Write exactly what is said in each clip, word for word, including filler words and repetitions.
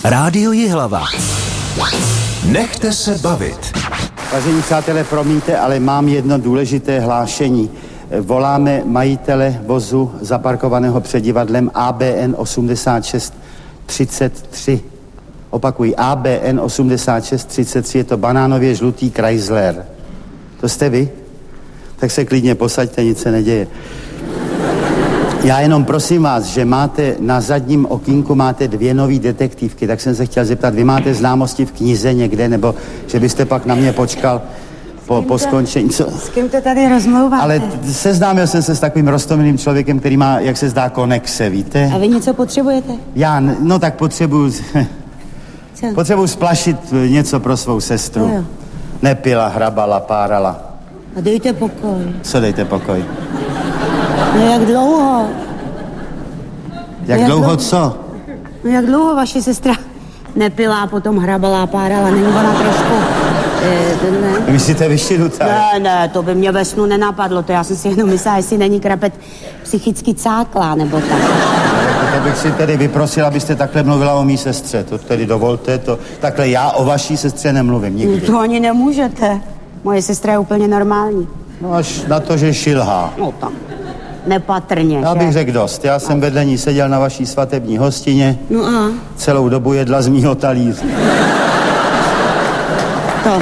Rádio Jihlava. Nechte se bavit. Vážení přátelé, promiňte, ale mám jedno důležité hlášení. Voláme majitele vozu zaparkovaného před divadlem A B N osmdesát šest třicet tři. Opakuji, A B N osmdesát šest třicet tři, je to banánově žlutý Chrysler. To jste vy? Tak se klidně posaďte, nic se neděje. Já jenom prosím vás, že máte na zadním okýnku máte dvě nový detektivky, tak jsem se chtěl zeptat, vy máte známosti v knize někde, nebo že byste pak na mě počkal po, po skončení. Co? S kým to tady rozmlouváte? Ale seznámil jsem se s takovým roztomilým člověkem, který má, jak se zdá, konexe, víte? A vy něco potřebujete? Já, no tak potřebuju, Co? potřebuju splašit něco pro svou sestru. No jo. Nepila, hrabala, párala. A dejte pokoj. Co dejte pokoj? No jak dlouho? Jak jak dlouho dlouho? co? No jak dlouho vaše sestra nepila a potom hrabala a párala? Není ona trošku... Eh, to ne? Myslíte vyšinutá? Ne, ne, to by mě ve snu nenapadlo. To já jsem si jenom myslela, jestli není krapet psychicky cáklá, nebo tak. To bych si tedy vyprosil, abyste takhle mluvila o mý sestře. To tedy dovolte, to takhle já o vaší sestře nemluvím nikdy. To ani nemůžete. Moje sestra je úplně normální. No až na to, že šilhá. No tak, nepatrně, Já že? bych řekl dost. Já jsem vedle ní seděl na vaší svatební hostině. No a? Celou dobu jedla z mýho talíře. To.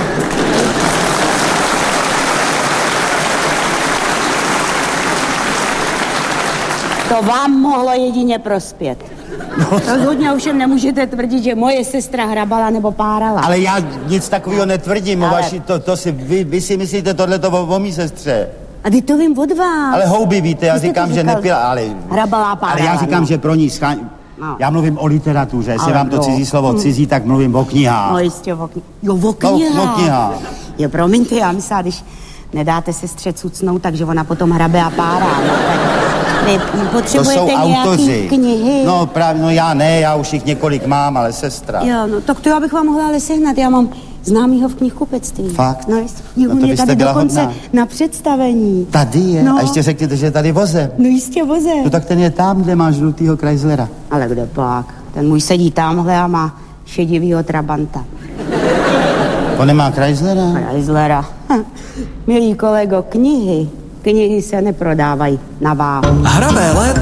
To vám mohlo jedině prospět. Rozhodně ovšem nemůžete tvrdit, že moje sestra hrabala nebo párala. Ale já nic takového netvrdím Ale- o vaší, to, to si, vy, vy si myslíte tohleto o, o mý sestře. A ty to vím od vás. Ale houby, víte, já Vy jste říkám, to že říkal. nepila, ale... Hrabala, párala. Ale já říkám, no. že pro ní schá... No. Já mluvím o literatuře, jestli Ale vám to no. cizí slovo cizí, tak mluvím o knihách. No jistě, o kni- Jo, o No, knihách. o knihách. Jo, promiňte, já myslela, když nedáte sestře cucnout, takže ona potom hrabe a párá. No, tak vy To potřebujete jsou nějaký autoři. knihy. No právě, no já ne, já už jich několik mám, ale sestra. Jo, no tak to já bych vám mohla ale sehnat. Já mám známýho v knihkupectví. Fakt? No, jistě. Jo, No to on je byste tady byla dokonce hodná. na představení. Tady je, No. a ještě řekněte, že je tady voze. No jistě voze. No tak ten je tam, kde máš žlutýho Chryslera. Ale kde pak? Ten můj sedí tamhle a má šedivýho Trabanta. On nemá Chryslera? Chryslera. Hm. Milý kolego, knihy. Knihy se neprodávají na váhu. Hravé léto